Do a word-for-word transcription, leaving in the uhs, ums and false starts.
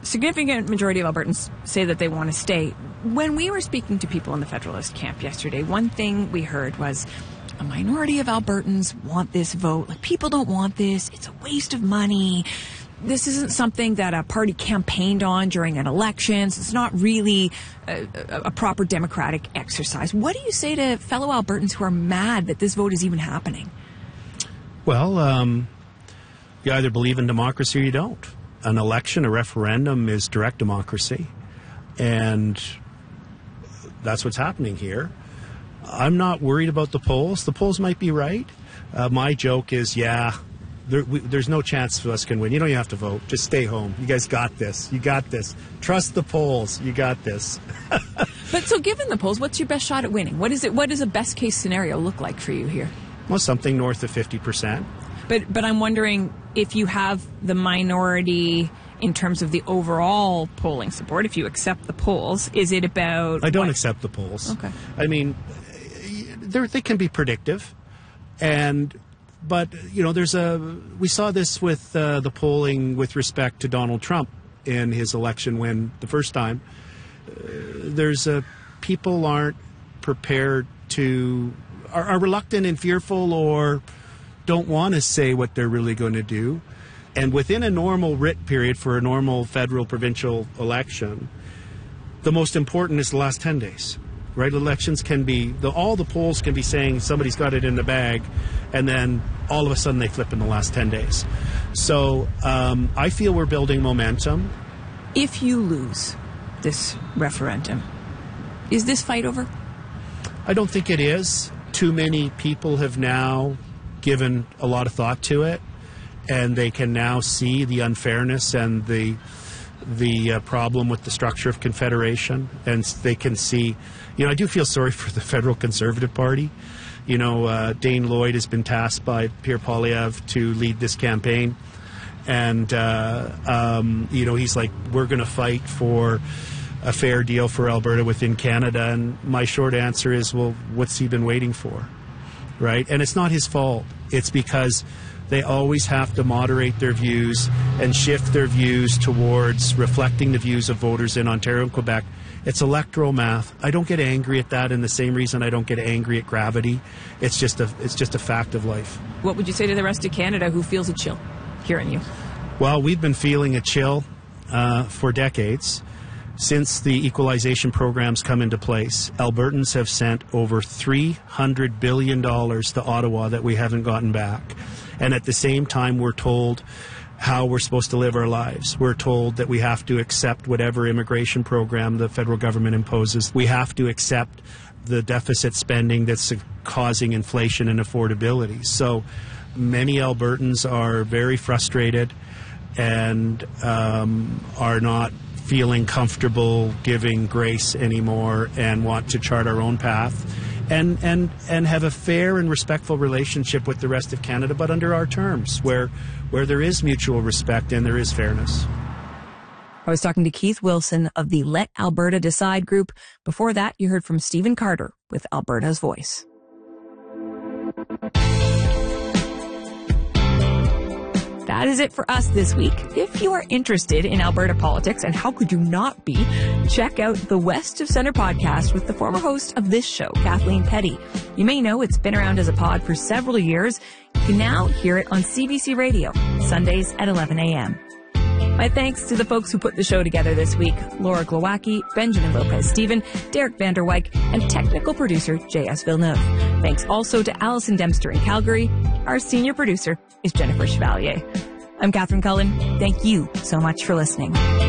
significant majority of Albertans say that they want to stay. When we were speaking to people in the Federalist camp yesterday, one thing we heard was a minority of Albertans want this vote. Like, people don't want this. It's a waste of money. This isn't something that a party campaigned on during an election. So it's not really a, a, a proper democratic exercise. What do you say to fellow Albertans who are mad that this vote is even happening? Well, um, you either believe in democracy or you don't. An election, a referendum, is direct democracy. And that's what's happening here. I'm not worried about the polls. The polls might be right. Uh, my joke is, yeah, there, we, there's no chance for us can win. You don't even have to vote. Just stay home. You guys got this. You got this. Trust the polls. You got this. But so given the polls, what's your best shot at winning? What is it? What does a best case scenario look like for you here? Well, something north of fifty percent. But but I'm wondering if you have the minority in terms of the overall polling support, if you accept the polls, is it about... I don't what? accept the polls. Okay. I mean, they can be predictive, and but you know, there's a we saw this with uh, the polling with respect to Donald Trump in his election win the first time. Uh, there's a people aren't prepared to are, are reluctant and fearful, or don't want to say what they're really going to do. And within a normal writ period for a normal federal provincial election, the most important is the last ten days. Right, elections can be, the, all the polls can be saying somebody's got it in the bag, and then all of a sudden they flip in the last ten days. So um, I feel we're building momentum. If you lose this referendum, is this fight over? I don't think it is. Too many people have now given a lot of thought to it, and they can now see the unfairness and the the uh, problem with the structure of Confederation, and they can see, you know, I do feel sorry for the Federal Conservative Party. You know, uh, Dane Lloyd has been tasked by Pierre Poilievre to lead this campaign, and, uh, um, you know, he's like, we're going to fight for a fair deal for Alberta within Canada, and my short answer is, well, what's he been waiting for, right? And it's not his fault. It's because they always have to moderate their views and shift their views towards reflecting the views of voters in Ontario and Quebec. It's electoral math. I don't get angry at that in the same reason I don't get angry at gravity. It's just a it's just a fact of life. What would you say to the rest of Canada who feels a chill hearing you? Well, we've been feeling a chill uh, for decades. Since the equalization programs come into place, Albertans have sent over three hundred billion dollars to Ottawa that we haven't gotten back. And at the same time, we're told how we're supposed to live our lives. We're told that we have to accept whatever immigration program the federal government imposes. We have to accept the deficit spending that's causing inflation and affordability. So many Albertans are very frustrated and um, are not feeling comfortable giving grace anymore and want to chart our own path. And, and and have a fair and respectful relationship with the rest of Canada, but under our terms, where where there is mutual respect and there is fairness. I was talking to Keith Wilson of the Let Alberta Decide group. Before that, you heard from Stephen Carter with Alberta's Voice. That is it for us this week. If you are interested in Alberta politics, and how could you not be, check out the West of Centre podcast with the former host of this show, Kathleen Petty. You may know it's been around as a pod for several years. You can now hear it on C B C Radio, Sundays at eleven a.m. My thanks to the folks who put the show together this week: Laura Glowacki, Benjamin Lopez-Stephen, Derek Vander Wyk, and technical producer J S Villeneuve. Thanks also to Allison Dempster in Calgary. Our senior producer is Jennifer Chevalier. I'm Catherine Cullen. Thank you so much for listening.